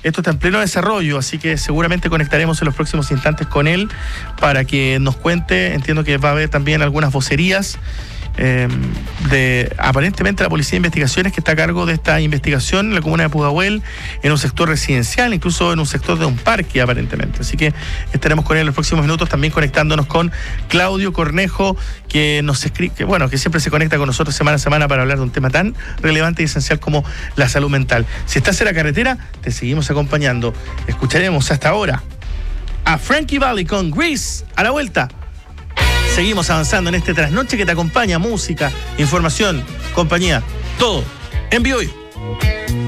Esto está en pleno desarrollo, así que seguramente conectaremos en los próximos instantes con él para que nos cuente. Entiendo que va a haber también algunas vocerías de aparentemente la Policía de Investigaciones, que está a cargo de esta investigación en la comuna de Pudahuel, en un sector residencial, incluso en un sector de un parque aparentemente. Así que estaremos con él en los próximos minutos, también conectándonos con Claudio Cornejo, que nos escribe, que siempre se conecta con nosotros semana a semana para hablar de un tema tan relevante y esencial como la salud mental. Si estás en la carretera, te seguimos acompañando. Escucharemos hasta ahora a Frankie Valli con Grease. A la vuelta seguimos avanzando en este trasnoche que te acompaña: música, información, compañía, todo en vivo.